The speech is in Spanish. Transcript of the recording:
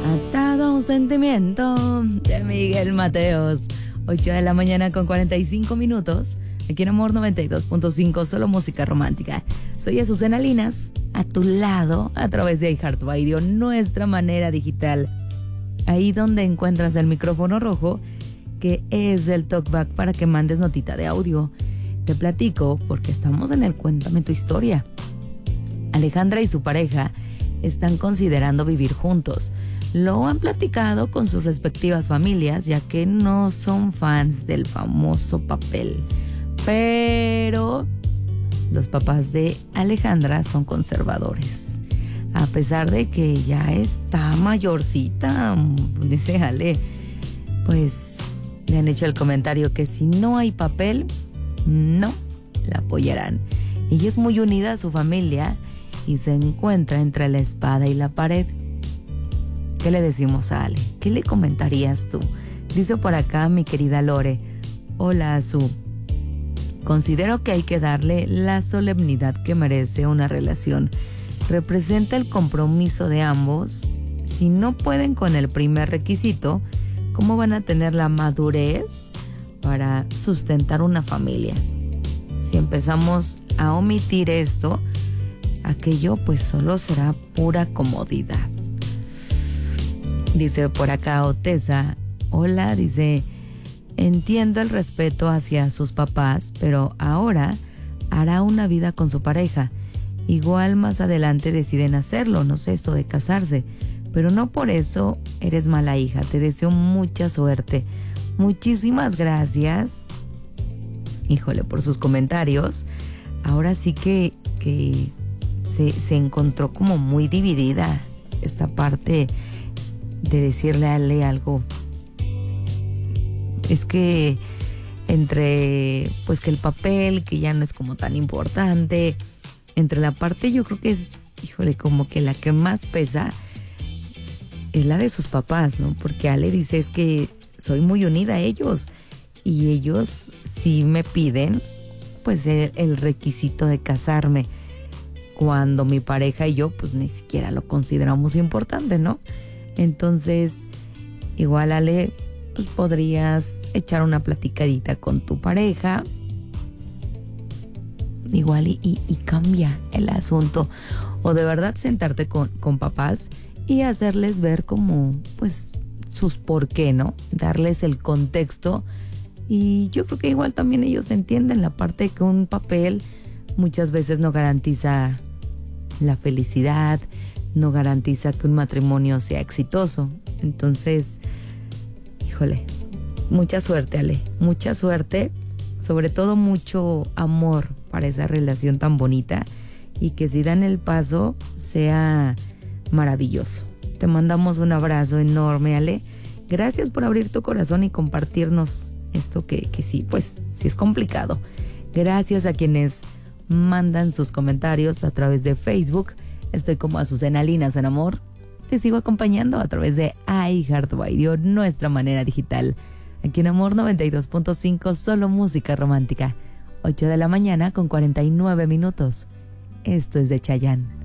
Atado a un sentimiento de Miguel Mateos. 8 de la mañana con 45 minutos. Aquí en Amor 92.5, solo música romántica. Soy Azucena Linas, a tu lado, a través de iHeartRadio, nuestra manera digital. Ahí donde encuentras el micrófono rojo, que es el talkback para que mandes notita de audio. Te platico porque estamos en el Cuéntame tu historia. Alejandra y su pareja están considerando vivir juntos. Lo han platicado con sus respectivas familias, ya que no son fans del famoso papel. Pero los papás de Alejandra son conservadores. A pesar de que ya está mayorcita, dice Ale, pues le han hecho el comentario que si no hay papel, no la apoyarán. Ella es muy unida a su familia y se encuentra entre la espada y la pared. ¿Qué le decimos a Ale? ¿Qué le comentarías tú? Dice por acá mi querida Lore. Hola, Azu. Considero que hay que darle la solemnidad que merece una relación. Representa el compromiso de ambos. Si no pueden con el primer requisito, ¿cómo van a tener la madurez para sustentar una familia? Si empezamos a omitir esto, aquello pues solo será pura comodidad. Dice por acá Otesa, hola, dice, entiendo el respeto hacia sus papás, pero ahora hará una vida con su pareja. Igual más adelante deciden hacerlo, no sé, esto de casarse, pero no por eso eres mala hija. Te deseo mucha suerte. Muchísimas gracias, híjole, por sus comentarios. Ahora sí que se encontró como muy dividida esta parte de decirle a Ale algo. Es que entre pues que el papel, que ya no es como tan importante, entre la parte yo creo que es, híjole, como que la que más pesa es la de sus papás, ¿no? Porque Ale dice es que soy muy unida a ellos y ellos sí me piden pues el requisito de casarme, cuando mi pareja y yo pues ni siquiera lo consideramos importante, ¿no? Entonces, igual Ale, pues podrías echar una platicadita con tu pareja, igual y cambia el asunto, o de verdad sentarte con papás y hacerles ver como, pues, sus por qué, ¿no? Darles el contexto, y yo creo que igual también ellos entienden la parte de que un papel muchas veces no garantiza la felicidad, no garantiza que un matrimonio sea exitoso. Entonces, híjole, mucha suerte, Ale, mucha suerte, sobre todo mucho amor para esa relación tan bonita, y que si dan el paso sea maravilloso. Te mandamos un abrazo enorme, Ale. Gracias por abrir tu corazón y compartirnos esto que sí, pues sí es complicado. Gracias a quienes mandan sus comentarios a través de Facebook. Estoy como Azucena Linas en Amor. Te sigo acompañando a través de iHeartRadio, nuestra manera digital. Aquí en Amor 92.5, solo música romántica. 8 de la mañana con 49 minutos. Esto es de Chayanne.